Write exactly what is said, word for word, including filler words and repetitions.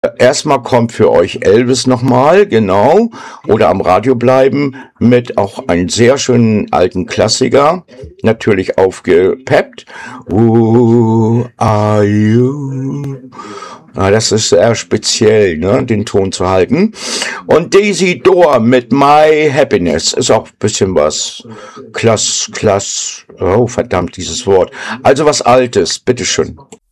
Erstmal kommt für euch Elvis nochmal, genau, oder am Radio bleiben mit auch einem sehr schönen alten Klassiker, natürlich aufgepeppt. Who are you? Ah, das ist sehr speziell, ne, den Ton zu halten. Und Daisy Door mit My Happiness ist auch ein bisschen was klass, klass, oh verdammt, dieses Wort. Also was Altes, bitteschön.